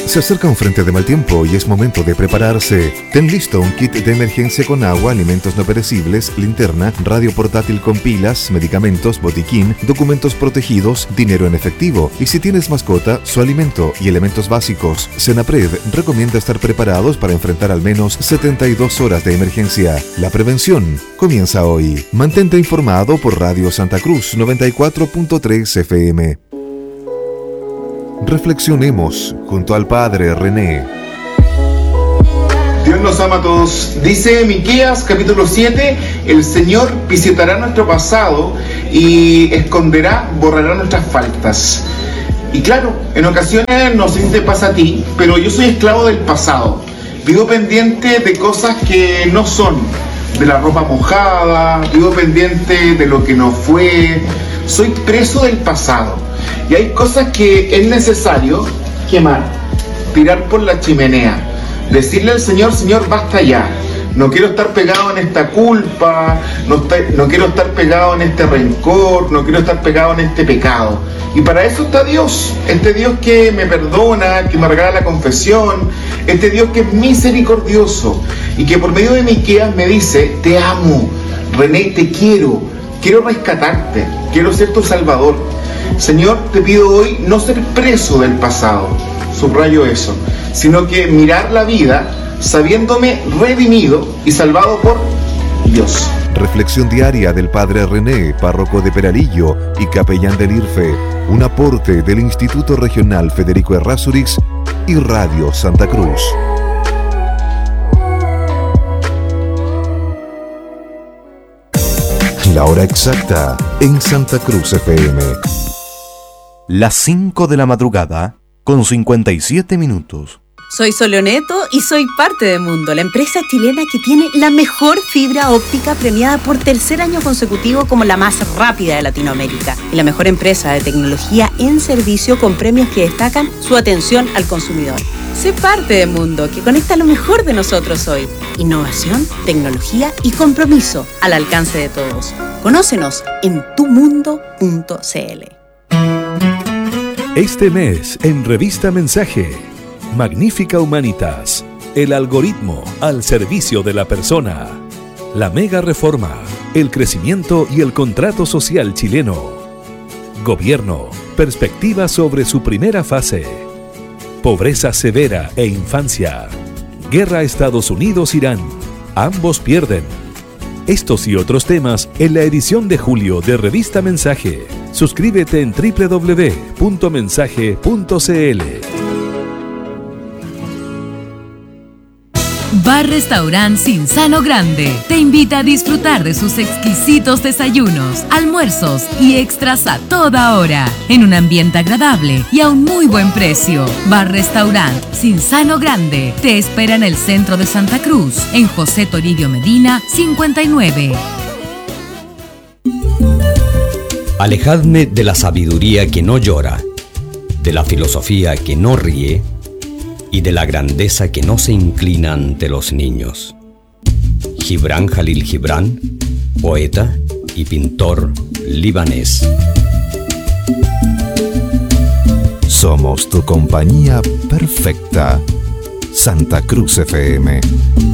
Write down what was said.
Se acerca un frente de mal tiempo y es momento de prepararse. Ten listo un kit de emergencia con agua, alimentos no perecibles, linterna, radio portátil con pilas, medicamentos, botiquín, documentos protegidos, dinero en efectivo y si tienes mascota, su alimento y elementos básicos. Senapred recomienda estar preparados para enfrentar al menos 72 horas de emergencia. La prevención comienza hoy. Mantente informado por Radio Santa Cruz 94.3 FM. Reflexionemos junto al Padre René. Dios nos ama a todos. Dice Miqueas capítulo 7, el Señor visitará nuestro pasado y esconderá, borrará nuestras faltas. Y claro, en ocasiones no sé si te pasa a ti, pero yo soy esclavo del pasado. Vivo pendiente de cosas que no son, de la ropa mojada, vivo pendiente de lo que no fue. Soy preso del pasado. Y hay cosas que es necesario quemar, tirar por la chimenea, decirle al Señor, Señor, basta ya. No quiero estar pegado en esta culpa, no quiero estar pegado en este rencor, no quiero estar pegado en este pecado. Y para eso está Dios, este Dios que me perdona, que me regala la confesión, este Dios que es misericordioso y que por medio de Miqueas me dice, te amo, René, te quiero rescatarte, quiero ser tu salvador. Señor, te pido hoy no ser preso del pasado, subrayo eso, sino que mirar la vida sabiéndome redimido y salvado por Dios. Reflexión diaria del Padre René, párroco de Peralillo y capellán del IRFE, un aporte del Instituto Regional Federico Errázuriz y Radio Santa Cruz. La hora exacta en Santa Cruz FM. Las 5 de la madrugada con 57 minutos. Soy Soleoneto y soy parte de Mundo, la empresa chilena que tiene la mejor fibra óptica premiada por tercer año consecutivo como la más rápida de Latinoamérica y la mejor empresa de tecnología en servicio con premios que destacan su atención al consumidor. Sé parte de Mundo, que conecta lo mejor de nosotros hoy. Innovación, tecnología y compromiso al alcance de todos. Conócenos en tumundo.cl. Este mes en Revista Mensaje, Magnífica Humanitas, el algoritmo al servicio de la persona, la mega reforma, el crecimiento y el contrato social chileno, gobierno, perspectiva sobre su primera fase, pobreza severa e infancia, guerra Estados Unidos-Irán, ambos pierden. Estos y otros temas en la edición de julio de Revista Mensaje. Suscríbete en www.mensaje.cl. Bar Restaurant Cinzano Grande te invita a disfrutar de sus exquisitos desayunos, almuerzos y extras a toda hora, en un ambiente agradable y a un muy buen precio. Bar Restaurant Cinzano Grande te espera en el centro de Santa Cruz, en José Toribio Medina, 59. Alejadme de la sabiduría que no llora, de la filosofía que no ríe, y de la grandeza que no se inclina ante los niños. Gibran Jalil Gibran, poeta y pintor libanés. Somos tu compañía perfecta. Santa Cruz FM.